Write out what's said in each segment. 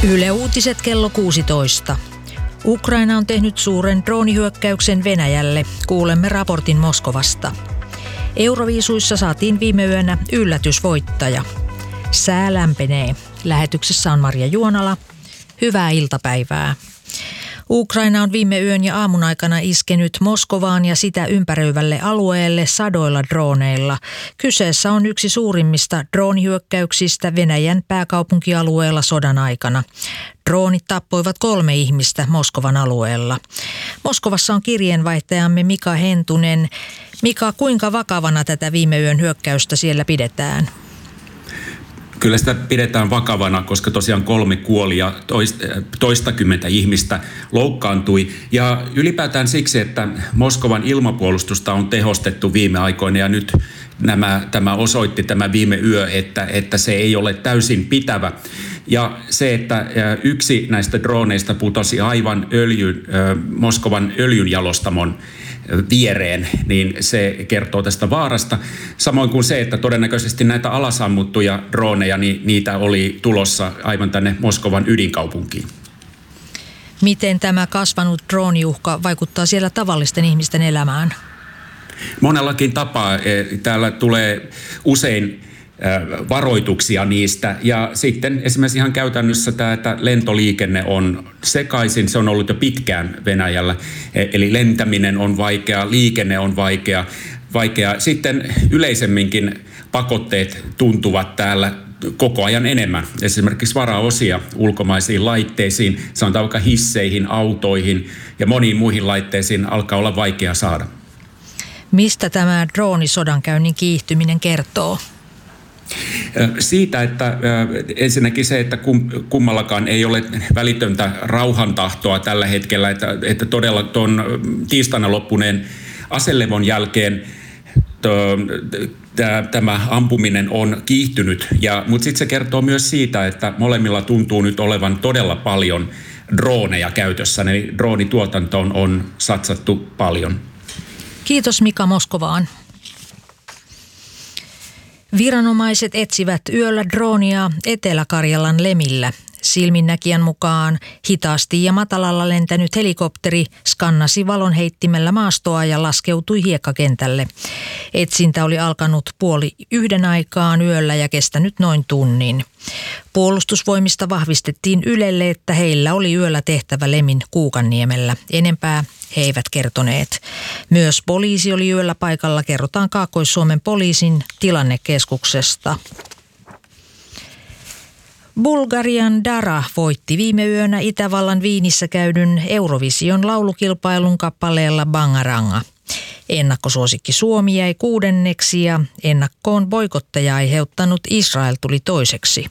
Yle Uutiset kello 16. Ukraina on tehnyt suuren droonihyökkäyksen Venäjälle. Kuulemme raportin Moskovasta. Euroviisuissa saatiin viime yönä yllätysvoittaja. Sää lämpenee. Lähetyksessä on Marja Juonala. Hyvää iltapäivää. Ukraina on viime yön ja aamun aikana iskenyt Moskovaan ja sitä ympäröivälle alueelle sadoilla drooneilla. Kyseessä on yksi suurimmista droonihyökkäyksistä Venäjän pääkaupunkialueella sodan aikana. Droonit tappoivat 3 ihmistä Moskovan alueella. Moskovassa on kirjeenvaihtajamme Mika Hentunen. Mika, kuinka vakavana tätä viime yön hyökkäystä siellä pidetään? Kyllä sitä pidetään vakavana, koska tosiaan 3 kuoli ja toistakymmentä ihmistä loukkaantui. Ja ylipäätään siksi, että Moskovan ilmapuolustusta on tehostettu viime aikoina ja nyt tämä osoitti tämä viime yö, että se ei ole täysin pitävä. Ja se, että yksi näistä drooneista putosi aivan Moskovan öljynjalostamon viereen, niin se kertoo tästä vaarasta. Samoin kuin se, että todennäköisesti näitä alasammuttuja droneja, niin niitä oli tulossa aivan tänne Moskovan ydinkaupunkiin. Miten tämä kasvanut drooniuhka vaikuttaa siellä tavallisten ihmisten elämään? Monellakin tapaa. Täällä tulee usein varoituksia niistä ja sitten esimerkiksi ihan käytännössä tämä, että lentoliikenne on sekaisin, se on ollut jo pitkään Venäjällä, eli lentäminen on vaikea, liikenne on vaikea. Sitten yleisemminkin pakotteet tuntuvat täällä koko ajan enemmän. Esimerkiksi varaosia ulkomaisiin laitteisiin, sanotaan vaikka hisseihin, autoihin ja moniin muihin laitteisiin alkaa olla vaikea saada. Mistä tämä droonisodankäynnin kiihtyminen kertoo? Siitä, että ensinnäkin se, että kummallakaan ei ole välitöntä rauhantahtoa tällä hetkellä, että todella tuon tiistaina loppuneen aselevon jälkeen tämä ampuminen on kiihtynyt. Mutta sitten se kertoo myös siitä, että molemmilla tuntuu nyt olevan todella paljon drooneja käytössä. Eli droonituotantoon on satsattu paljon. Kiitos Mika Moskovaan. Viranomaiset etsivät yöllä droonia Etelä-Karjalan Lemillä. Silminnäkijän mukaan hitaasti ja matalalla lentänyt helikopteri skannasi valonheittimellä maastoa ja laskeutui hiekkakentälle. Etsintä oli alkanut 12:30 aikaan yöllä ja kestänyt noin tunnin. Puolustusvoimista vahvistettiin Ylelle, että heillä oli yöllä tehtävä Lemin Kuukanniemellä. Enempää he eivät kertoneet. Myös poliisi oli yöllä paikalla, kerrotaan Kaakkois-Suomen poliisin tilannekeskuksesta. Bulgarian Dara voitti viime yönä Itävallan Viinissä käydyn Eurovision laulukilpailun kappaleella Bangaranga. Ennakkosuosikki Suomi jäi 6. ja ennakkoon boikottaja aiheuttanut Israel tuli 2.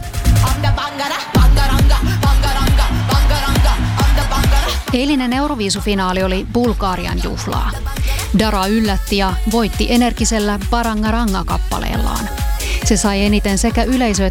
Eilinen Euroviisufinaali oli Bulgarian juhlaa. Dara yllätti ja voitti energisellä Bangaranga-kappaleellaan. Se sai eniten sekä yleisö-